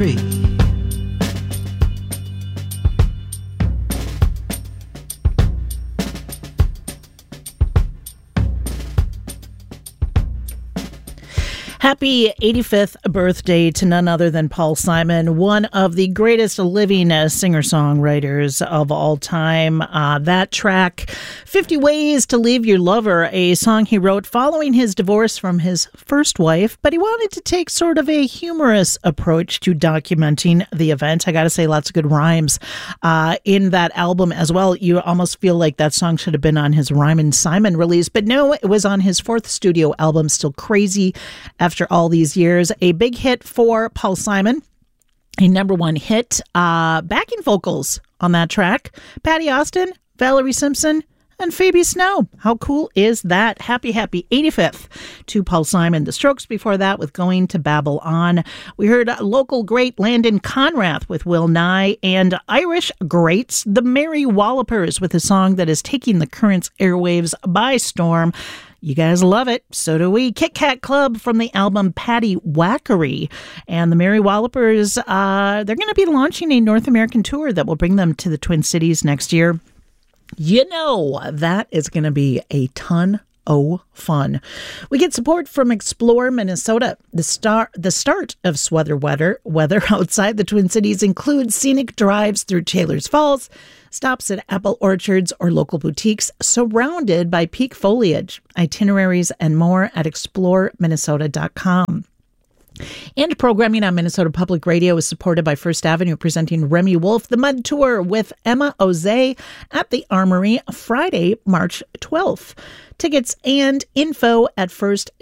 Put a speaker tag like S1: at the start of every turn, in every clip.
S1: tree. Happy 85th birthday to none other than Paul Simon, one of the greatest living singer-songwriters of all time. That track, 50 Ways to Leave Your Lover, a song he wrote following his divorce from his first wife, but he wanted to take sort of a humorous approach to documenting the event. I gotta say, lots of good rhymes in that album as well. You almost feel like that song should have been on his Ryman Simon release, but no, it was on his fourth studio album, Still Crazy, after all these years. A big hit for Paul Simon, a number one hit. Backing vocals on that track, Patty Austin, Valerie Simpson, and Phoebe Snow. How cool is that? Happy 85th to Paul Simon. The Strokes before that with Going to Babble On. We heard local great Landon Conrath with Will Nye, and Irish greats, the Mary Wallopers, with a song that is taking the current's airwaves by storm. You guys love it. So do we. Kit Kat Club from the album Patty Wackery. And the Mary Wallopers, they're going to be launching a North American tour that will bring them to the Twin Cities next year. You know, that is going to be a ton of fun. We get support from Explore Minnesota. The start of sweater weather outside the Twin Cities includes scenic drives through Taylor's Falls, stops at apple orchards or local boutiques surrounded by peak foliage. Itineraries and more at exploreminnesota.com. And programming on Minnesota Public Radio is supported by First Avenue, presenting Remy Wolf, The Mud Tour with Emma Ozay at the Armory Friday, March 12th. Tickets and info at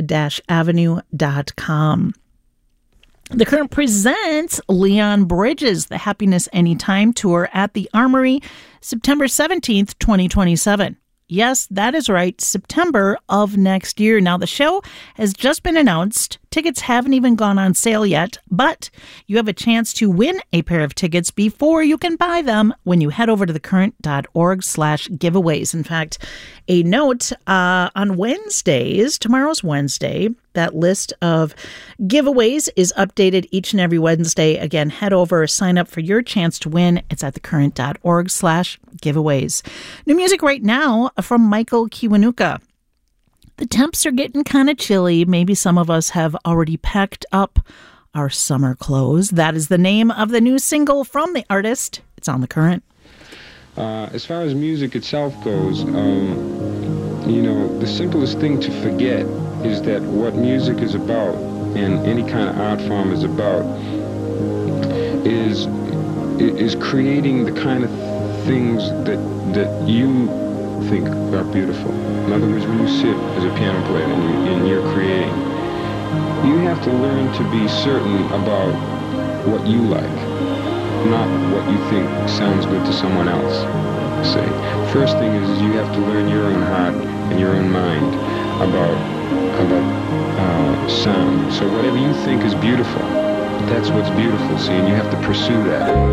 S1: first-avenue.com. The Current presents Leon Bridges, the Happiness Anytime Tour at the Armory, September 17th, 2027. Yes, that is right, September of next year. Now, the show has just been announced. Tickets haven't even gone on sale yet, but you have a chance to win a pair of tickets before you can buy them when you head over to thecurrent.org/giveaways. In fact, a note on Wednesdays, tomorrow's Wednesday, that list of giveaways is updated each and every Wednesday. Again, head over, sign up for your chance to win. It's at thecurrent.org/giveaways. New music right now from Michael Kiwanuka. The temps are getting kind of chilly. Maybe some of us have already packed up our summer clothes. That is the name of the new single from the artist. It's on The Current.
S2: As far as music itself goes, the simplest thing to forget is that what music is about, and any kind of art form is about, is creating the kind of things that you think are beautiful. In other words, when you sit as a piano player and you're creating, you have to learn to be certain about what you like, not what you think sounds good to someone else. Say, first thing is you have to learn your own heart and your own mind about sound. So whatever you think is beautiful, that's what's beautiful. See, and you have to pursue that.